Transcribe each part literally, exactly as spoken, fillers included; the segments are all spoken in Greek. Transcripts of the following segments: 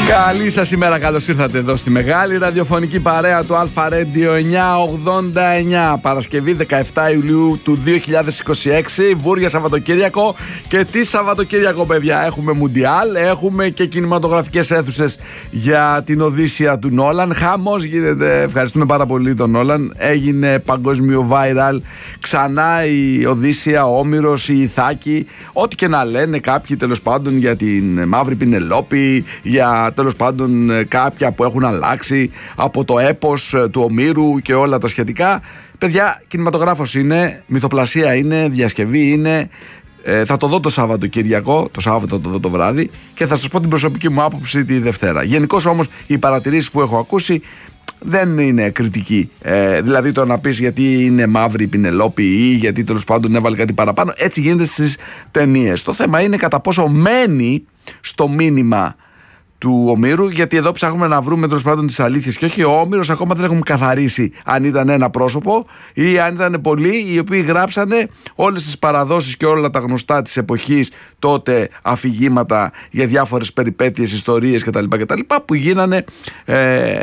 Καλή σας ημέρα, καλώς ήρθατε εδώ στη μεγάλη ραδιοφωνική παρέα του Αλφα Radio εννιακόσια ογδόντα εννιά. Παρασκευή δεκαεφτά Ιουλίου του δύο χιλιάδες είκοσι έξι, βούρια Σαββατοκύριακο. Και τι Σαββατοκύριακο, παιδιά, έχουμε Μουντιάλ, έχουμε και κινηματογραφικές αίθουσες για την Οδύσσεια του Νόλαν. Χαμός γίνεται, ευχαριστούμε πάρα πολύ τον Νόλαν. Έγινε παγκόσμιο viral ξανά η Οδύσσεια, ο Όμηρος, η Ιθάκη. Ό,τι και να λένε κάποιοι, τέλος πάντων, για την Μαύρη Πινελόπη, για τέλος πάντων κάποια που έχουν αλλάξει από το έπος του Ομήρου και όλα τα σχετικά. Παιδιά, κινηματογράφος είναι, μυθοπλασία είναι, διασκευή είναι. ε, Θα το δω το Σαββατοκύριακο, το Σάββατο το δω το βράδυ, και θα σας πω την προσωπική μου άποψη τη Δευτέρα. Γενικώς όμως οι παρατηρήσεις που έχω ακούσει δεν είναι κριτική. Ε, δηλαδή το να πεις γιατί είναι μαύρη η Πινελόπη ή γιατί τέλος πάντων έβαλε κάτι παραπάνω. Έτσι γίνεται στις ταινίες. Το θέμα είναι κατά πόσο μένει στο μήνυμα του Ομήρου, γιατί εδώ ψάχνουμε να βρούμε τέλος πάντων τις αλήθειες. Και όχι, ο Όμηρος ακόμα δεν έχουμε καθαρίσει αν ήταν ένα πρόσωπο ή αν ήταν πολλοί οι οποίοι γράψανε όλες τις παραδόσεις και όλα τα γνωστά της εποχής τότε, αφηγήματα για διάφορες περιπέτειες, ιστορίες κτλ. κτλ που γίνανε ε,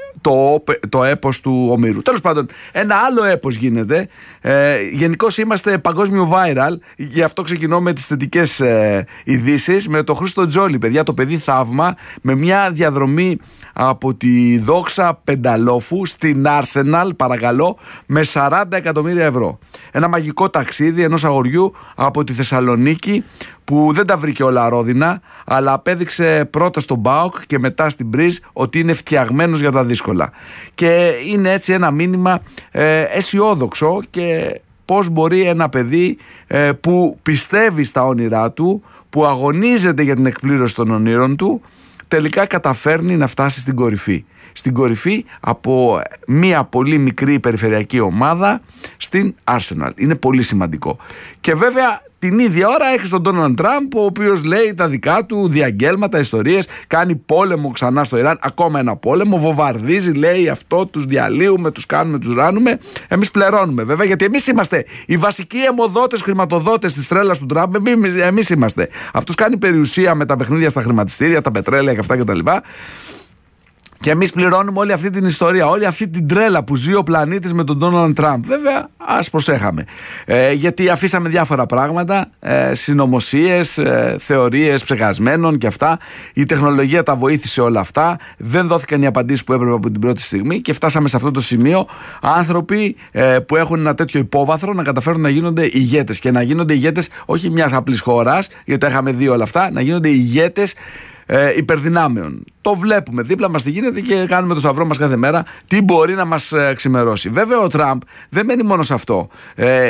το, το έπος του Ομήρου. Τέλος πάντων, ένα άλλο έπος γίνεται. Ε, γενικώς είμαστε παγκόσμιο viral, γι' αυτό ξεκινώ με τις θετικές ε, ειδήσεις, με το Χρήστο Τζόλι, παιδιά, το παιδί θαύμα, με μια διαδρομή από τη Δόξα Πενταλόφου στην Arsenal, παρακαλώ, με σαράντα εκατομμύρια ευρώ. Ένα μαγικό ταξίδι ενός αγοριού από τη Θεσσαλονίκη που δεν τα βρήκε όλα ρόδινα, αλλά απέδειξε πρώτα στον ΠΑΟΚ και μετά στην Μπριζ ότι είναι φτιαγμένος για τα δύσκολα. Και είναι έτσι ένα μήνυμα ε, αισιόδοξο, και πώς μπορεί ένα παιδί ε, που πιστεύει στα όνειρά του, που αγωνίζεται για την εκπλήρωση των ονείρων του, τελικά καταφέρνει να φτάσει στην κορυφή. Στην κορυφή από μια πολύ μικρή περιφερειακή ομάδα στην Arsenal. Είναι πολύ σημαντικό. Και βέβαια την ίδια ώρα έχεις τον Ντόναλντ Τραμπ, ο οποίος λέει τα δικά του διαγγέλματα, ιστορίες, κάνει πόλεμο ξανά στο Ιράν, ακόμα ένα πόλεμο, βομβαρδίζει, λέει αυτό, τους διαλύουμε, τους κάνουμε, τους ράνουμε. Εμείς πληρώνουμε βέβαια, γιατί εμείς είμαστε οι βασικοί αιμοδότες, χρηματοδότες της τρέλας του Τραμπ. Εμείς, εμείς είμαστε. Αυτός κάνει περιουσία με τα παιχνίδια στα χρηματιστήρια, τα πετρέλαια και αυτά κτλ. Και εμείς πληρώνουμε όλη αυτή την ιστορία, όλη αυτή την τρέλα που ζει ο πλανήτης με τον Ντόναλντ Τραμπ. Βέβαια, ας προσέχαμε. Ε, γιατί αφήσαμε διάφορα πράγματα, ε, συνωμοσίες, ε, θεωρίες ψεγασμένων και αυτά. Η τεχνολογία τα βοήθησε όλα αυτά. Δεν δόθηκαν οι απαντήσεις που έπρεπε από την πρώτη στιγμή και φτάσαμε σε αυτό το σημείο. Άνθρωποι ε, που έχουν ένα τέτοιο υπόβαθρο να καταφέρουν να γίνονται ηγέτες. Και να γίνονται ηγέτες όχι μιας απλής χώρας, γιατί τα είχαμε δει όλα αυτά, να γίνονται ηγέτες Ε, υπερδυνάμεων. Το βλέπουμε δίπλα μας τι γίνεται και κάνουμε το σταυρό μας κάθε μέρα τι μπορεί να μας ε, ξημερώσει. Βέβαια ο Τραμπ δεν μένει μόνο σε αυτό. Ε,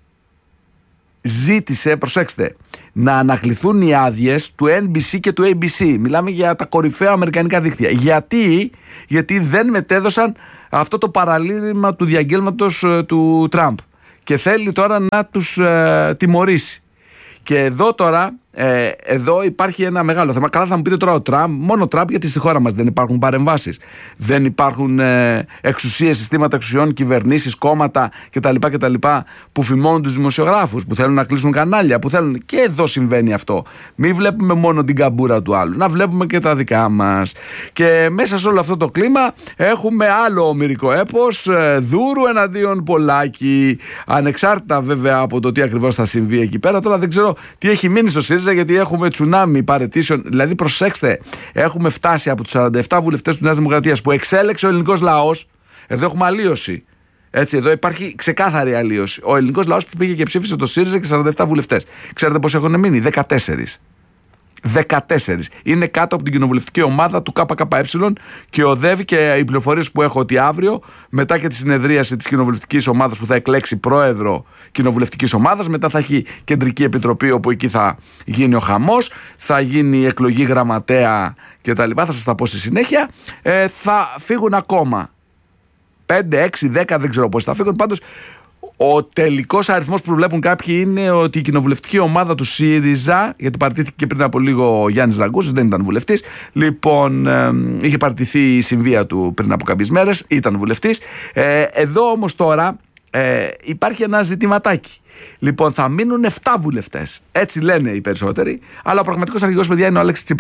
ζήτησε, προσέξτε, να ανακληθούν οι άδειες του Εν Μπι Σι και του Έι Μπι Σι. Μιλάμε για τα κορυφαία αμερικανικά δίκτυα. Γιατί, γιατί δεν μετέδωσαν αυτό το παραλήρημα του διαγγέλματος ε, του Τραμπ. Και θέλει τώρα να τους ε, τιμωρήσει. Και εδώ τώρα, ε, εδώ υπάρχει ένα μεγάλο θέμα. Καλά, θα μου πείτε τώρα ο Τραμπ, μόνο Τραμπ, γιατί στη χώρα μας δεν υπάρχουν παρεμβάσεις. Δεν υπάρχουν ε, εξουσίες, συστήματα εξουσιών, κυβερνήσεις, κόμματα κτλ. κτλ που φημώνουν τους δημοσιογράφους, που θέλουν να κλείσουν κανάλια, που θέλουν. Και εδώ συμβαίνει αυτό. Μην βλέπουμε μόνο την καμπούρα του άλλου, να βλέπουμε και τα δικά μας. Και μέσα σε όλο αυτό το κλίμα έχουμε άλλο ομηρικό έπος, ε, Δούρου εναντίον Πολάκη. Ανεξάρτητα βέβαια από το τι ακριβώς θα συμβεί εκεί πέρα. Τώρα δεν ξέρω τι έχει μείνει στο ΣΥΡΙΖΑ, γιατί έχουμε τσουνάμι παραιτήσεων. Δηλαδή, προσέξτε, έχουμε φτάσει από τους σαράντα επτά βουλευτές του Νέας Δημοκρατίας που εξέλεξε ο ελληνικός λαός. Εδώ έχουμε αλλίωση. Έτσι, εδώ υπάρχει ξεκάθαρη αλλίωση. Ο ελληνικός λαός που πήγε και ψήφισε το ΣΥΡΙΖΑ και σαράντα επτά βουλευτές. Ξέρετε πώς έχουν μείνει? δεκατέσσερις. δεκατέσσερις. Είναι κάτω από την κοινοβουλευτική ομάδα του ΚΚΕ και οδεύει, και οι πληροφορίες που έχω ότι αύριο, μετά και τη συνεδρίαση της κοινοβουλευτικής ομάδας που θα εκλέξει πρόεδρο κοινοβουλευτικής ομάδας, μετά θα έχει κεντρική επιτροπή όπου εκεί θα γίνει ο χαμός, θα γίνει η εκλογή γραμματέα κτλ. Θα σας τα πω στη συνέχεια. Ε, θα φύγουν ακόμα πέντε, έξι, δέκα, δεν ξέρω πώς θα φύγουν. Πάντως ο τελικός αριθμός που βλέπουν κάποιοι είναι ότι η κοινοβουλευτική ομάδα του ΣΥΡΙΖΑ, γιατί παραιτήθηκε και πριν από λίγο ο Γιάννης Ραγκούσης, δεν ήταν βουλευτής. Λοιπόν, ε, είχε παραιτηθεί η συμβία του πριν από κάποιες μέρες, ήταν βουλευτής. Ε, εδώ όμως τώρα ε, υπάρχει ένα ζητηματάκι. Λοιπόν, θα μείνουν επτά βουλευτές. Έτσι λένε οι περισσότεροι, αλλά ο πραγματικός αρχηγός, παιδιά, είναι ο Αλέξης Τσίπρας.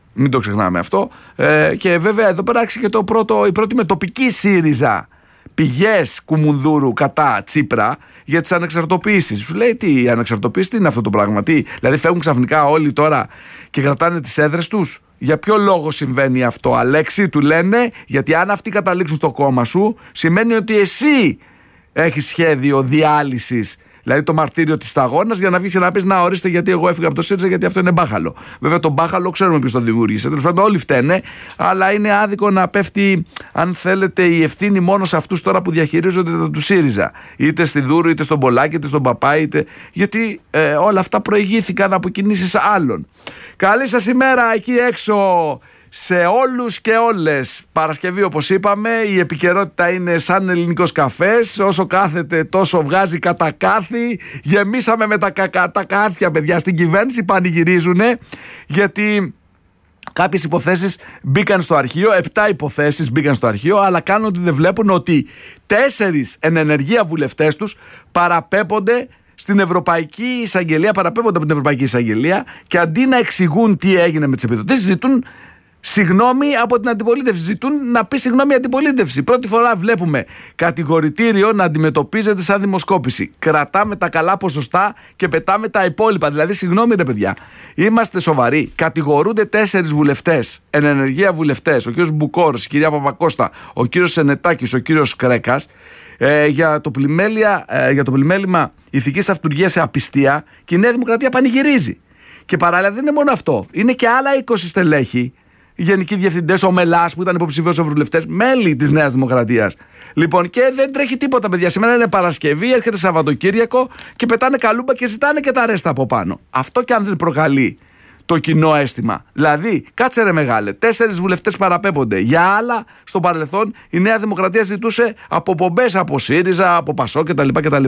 Μην το ξεχνάμε αυτό. Ε, και βέβαια εδώ πέρα άρχισε και το πρώτο, η πρώτη με τοπική ΣΥΡΙΖΑ πηγές Κουμουνδούρου κατά Τσίπρα για τις ανεξαρτοποιήσεις. Σου λέει τι, η ανεξαρτοποίηση τι είναι αυτό το πράγμα, τι, δηλαδή φεύγουν ξαφνικά όλοι τώρα και κρατάνε τις έδρες τους. Για ποιο λόγο συμβαίνει αυτό, Αλέξη? Του λένε γιατί αν αυτοί καταλήξουν στο κόμμα σου, σημαίνει ότι εσύ έχεις σχέδιο διάλυσης. Δηλαδή το μαρτύριο της σταγόνας για να βγει και να πει: να ορίστε, γιατί εγώ έφυγα από το ΣΥΡΙΖΑ, γιατί αυτό είναι μπάχαλο. Βέβαια, το μπάχαλο ξέρουμε ποιος το δημιούργησε. Τέλος πάντων, όλοι φταίνε, αλλά είναι άδικο να πέφτει, αν θέλετε, η ευθύνη μόνο σε αυτούς τώρα που διαχειρίζονται το του ΣΥΡΙΖΑ. Είτε στη Δούρου, είτε στον Πολάκη, είτε στον Παπά, είτε. Γιατί ε, όλα αυτά προηγήθηκαν από κινήσεις άλλων. Καλή σας ημέρα εκεί έξω. Σε όλους και όλες. Παρασκευή, όπως είπαμε, η επικαιρότητα είναι σαν ελληνικός καφές. Όσο κάθεται τόσο βγάζει κατακάθι. Γεμίσαμε με τα κατακάθια, παιδιά, στην κυβέρνηση. Πανηγυρίζουνε γιατί κάποιες υποθέσεις μπήκαν στο αρχείο. Επτά υποθέσεις μπήκαν στο αρχείο, αλλά κάνουν ότι δεν βλέπουν ότι τέσσερις εν ενεργεία βουλευτές τους παραπέμπονται στην Ευρωπαϊκή Εισαγγελία, παραπέμπονται από την Ευρωπαϊκή Εισαγγελία και αντί να εξηγούν τι έγινε με τις επιδοτήσεις, ζητούν συγγνώμη από την αντιπολίτευση. Ζητούν να πει συγγνώμη η αντιπολίτευση. Πρώτη φορά βλέπουμε κατηγορητήριο να αντιμετωπίζεται σαν δημοσκόπηση. Κρατάμε τα καλά ποσοστά και πετάμε τα υπόλοιπα. Δηλαδή, συγγνώμη, ρε παιδιά, είμαστε σοβαροί. Κατηγορούνται τέσσερις βουλευτές, εν ενεργεία βουλευτές, ο κύριος Μπουκόρος, η κυρία Παπακώστα, ο κύριος Σενετάκης, ο κύριος Κρέκας, ε, για, το ε, για το πλημέλημα ηθικής αυτουργίας σε απιστία, και η Νέα Δημοκρατία πανηγυρίζει. Και παράλληλα δεν είναι μόνο αυτό. Είναι και άλλα είκοσι στελέχη, οι γενικοί διευθυντές, ο Μελάς που ήταν υποψηφίος ευρωβουλευτές, μέλη της Νέας Δημοκρατίας. Λοιπόν, και δεν τρέχει τίποτα, παιδιά. Σήμερα είναι Παρασκευή, έρχεται Σαββατοκύριακο και πετάνε καλούμπα και ζητάνε και τα ρέστα από πάνω. Αυτό και αν δεν προκαλεί το κοινό αίσθημα. Δηλαδή, κάτσε ρε μεγάλε, τέσσερις βουλευτές παραπέμπονται. Για άλλα, στο παρελθόν η Νέα Δημοκρατία ζητούσε αποπομπές από ΣΥΡΙΖΑ, από ΠΑΣΟ κτλ. κτλ.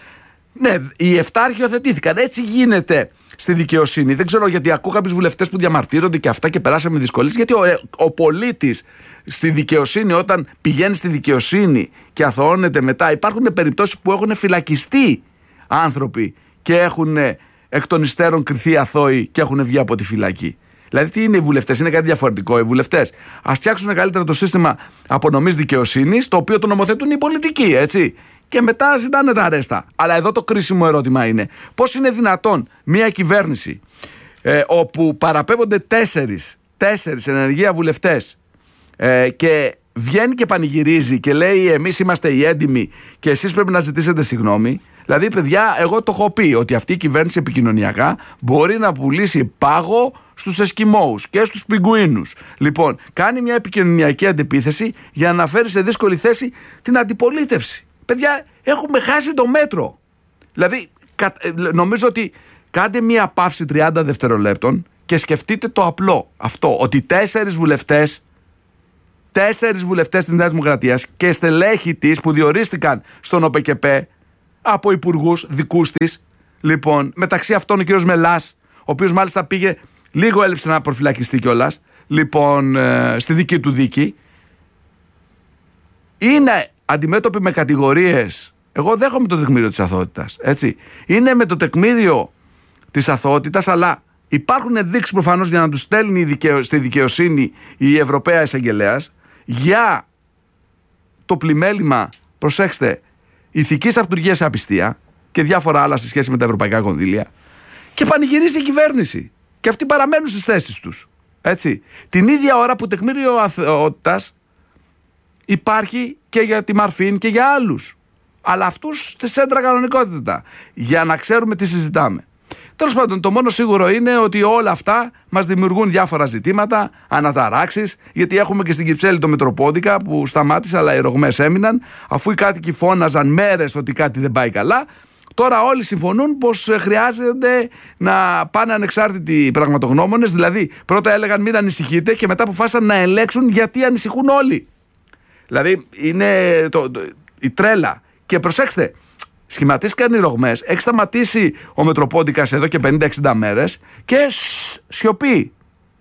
Ναι, οι εφτά αρχιοθετήθηκαν. Έτσι γίνεται στη δικαιοσύνη. Δεν ξέρω γιατί ακούω κάποιους βουλευτές που διαμαρτύρονται και αυτά και περάσαμε δυσκολίες. Γιατί ο, ο πολίτης στη δικαιοσύνη, όταν πηγαίνει στη δικαιοσύνη και αθωώνεται μετά, υπάρχουν περιπτώσεις που έχουν φυλακιστεί άνθρωποι και έχουν εκ των υστέρων κριθεί αθώοι και έχουν βγει από τη φυλακή. Δηλαδή, τι είναι οι βουλευτές? Είναι κάτι διαφορετικό. Οι βουλευτές ας φτιάξουν καλύτερα το σύστημα απονομής δικαιοσύνης, το οποίο το νομοθετούν οι πολιτικοί, έτσι. Και μετά ζητάνε τα αρέστα. Αλλά εδώ το κρίσιμο ερώτημα είναι πώς είναι δυνατόν μια κυβέρνηση ε, όπου παραπέμπονται τέσσερις, τέσσερις ενεργεία βουλευτές ε, και βγαίνει και πανηγυρίζει και λέει εμείς είμαστε οι έντιμοι και εσείς πρέπει να ζητήσετε συγγνώμη. Δηλαδή, παιδιά, εγώ το έχω πει ότι αυτή η κυβέρνηση επικοινωνιακά μπορεί να πουλήσει πάγο στους Εσκιμώους και στους Πιγκουίνους. Λοιπόν, κάνει μια επικοινωνιακή αντεπίθεση για να φέρει σε δύσκολη θέση την αντιπολίτευση. Παιδιά, έχουμε χάσει το μέτρο. Δηλαδή, νομίζω ότι κάντε μια παύση τριάντα δευτερολέπτων και σκεφτείτε το απλό αυτό, ότι τέσσερις βουλευτές, τέσσερις βουλευτές της Νέας Δημοκρατίας και στελέχη της που διορίστηκαν στον ΟΠΕΚΕΠΕ από υπουργούς δικούς της, λοιπόν, μεταξύ αυτών ο κύριος Μελάς, ο οποίος μάλιστα πήγε, λίγο έλειψε να προφυλακιστεί κιόλας, λοιπόν, ε, στη δική του δίκη, είναι αντιμέτωποι με κατηγορίες. Εγώ δέχομαι το τεκμήριο της αθωότητας, έτσι. Είναι με το τεκμήριο της αθωότητας, αλλά υπάρχουν ενδείξεις προφανώς για να τους στέλνει δικαιο... στη δικαιοσύνη η Ευρωπαία Εισαγγελέας για το πλημέλημα, προσέξτε, ηθικής αυτουργίας σε απιστία και διάφορα άλλα σε σχέση με τα ευρωπαϊκά κονδύλια, και πανηγυρίζει η κυβέρνηση. Και αυτοί παραμένουν στις θέσεις τους, έτσι. Την ίδια ώρα που τεκμήριο αθωότητας υπάρχει και για τη Μαρφίν και για άλλους. Αλλά αυτούς στη σέντρα κανονικότητα. Για να ξέρουμε τι συζητάμε. Τέλος πάντων, το μόνο σίγουρο είναι ότι όλα αυτά μας δημιουργούν διάφορα ζητήματα, αναταράξεις, γιατί έχουμε και στην Κυψέλη το Μητροπόντικα που σταμάτησε, αλλά οι ρογμές έμειναν, αφού οι κάτοικοι φώναζαν μέρες ότι κάτι δεν πάει καλά. Τώρα όλοι συμφωνούν πως χρειάζεται να πάνε ανεξάρτητοι πραγματογνώμονες. Δηλαδή, πρώτα έλεγαν μην ανησυχείτε και μετά αποφάσισαν να ελέγξουν γιατί ανησυχούν όλοι. Δηλαδή είναι το, το, η τρέλα. Και προσέξτε, σχηματίστηκαν οι ρογμές, έχει σταματήσει ο Μητροπόντικας εδώ και πενήντα εξήντα μέρες και σιωπή.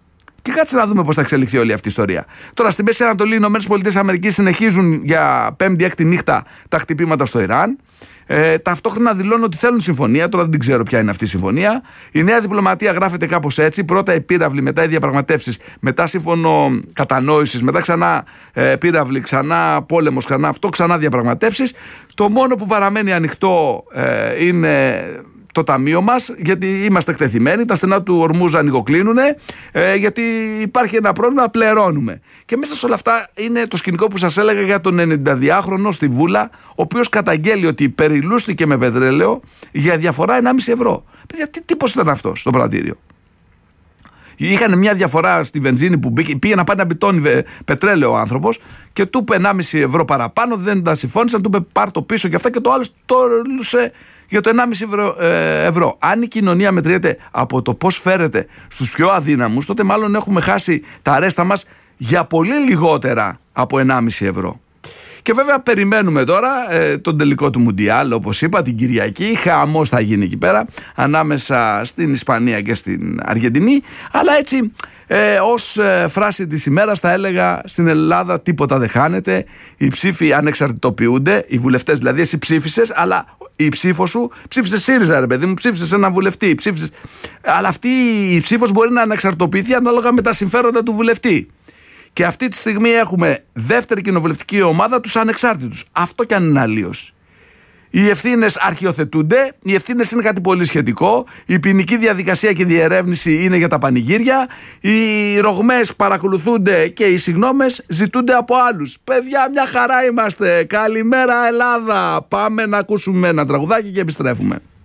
Και κάτσε να δούμε πώς θα εξελιχθεί όλη αυτή η ιστορία. Τώρα στη Μέση Ανατολή, οι ΗΠΑ συνεχίζουν για πέμπτη-έκτη νύχτα τα χτυπήματα στο Ιράν. Ε, ταυτόχρονα δηλώνουν ότι θέλουν συμφωνία. Τώρα δεν ξέρω ποια είναι αυτή η συμφωνία. Η νέα διπλωματία γράφεται κάπως έτσι. Πρώτα οι πύραυλοι, μετά οι διαπραγματεύσεις, μετά σύμφωνο κατανόησης, μετά ξανά ε, πύραυλοι, ξανά πόλεμος, ξανά αυτό, ξανά διαπραγματεύσεις. Το μόνο που παραμένει ανοιχτό ε, είναι το ταμείο μας, γιατί είμαστε εκτεθειμένοι, τα στενά του Ορμούζ ανοιγοκλίνουν, ε, γιατί υπάρχει ένα πρόβλημα, πληρώνουμε. Και μέσα σε όλα αυτά είναι το σκηνικό που σας έλεγα για τον ενενηνταδυάχρονο στη Βούλα, ο οποίος καταγγέλει ότι περιλούστηκε με πετρέλαιο για διαφορά ενάμιση ευρώ. Παιδιά, τι τύπος ήταν αυτός στο πρατήριο? Είχαν μια διαφορά στη βενζίνη που μπήκε, πήγε να πάει να μπιτώνει πετρέλαιο ο άνθρωπος και του είπε ενάμιση ευρώ παραπάνω, δεν τα συμφώνησαν, του είπε πάρ' το πίσω και αυτά, και το άλλο τόλουσε για το ενάμιση ευρώ, ε, ευρώ. Αν η κοινωνία μετριέται από το πώς φέρεται στους πιο αδύναμους, τότε μάλλον έχουμε χάσει τα ρέστα μας για πολύ λιγότερα από ενάμιση ευρώ. Και βέβαια περιμένουμε τώρα ε, τον τελικό του Μουντιάλ, όπως είπα, την Κυριακή. Χαμός θα γίνει εκεί πέρα, ανάμεσα στην Ισπανία και στην Αργεντινή. Αλλά έτσι, ε, ως ε, φράση της ημέρας θα έλεγα, στην Ελλάδα τίποτα δεν χάνεται. Οι ψήφοι ανεξαρτητοποιούνται, οι βουλευτές δηλαδή. Εσύ ψήφισες, αλλά η ψήφο σου, ψήφισες ΣΥΡΙΖΑ, ρε παιδί μου, ψήφισες έναν βουλευτή. Ψήφισες... Αλλά αυτή η ψήφος μπορεί να ανεξαρτητοποιηθεί ανάλογα με τα συμφέροντα του βουλευτή. Και αυτή τη στιγμή έχουμε δεύτερη κοινοβουλευτική ομάδα, τους ανεξάρτητους. Αυτό κι αν είναι αλλίωση. Οι ευθύνες αρχιοθετούνται, οι ευθύνες είναι κάτι πολύ σχετικό. Η ποινική διαδικασία και διερεύνηση είναι για τα πανηγύρια. Οι ρογμές παρακολουθούνται και οι συγγνώμες ζητούνται από άλλους. Παιδιά, μια χαρά είμαστε. Καλημέρα Ελλάδα. Πάμε να ακούσουμε ένα τραγουδάκι και επιστρέφουμε.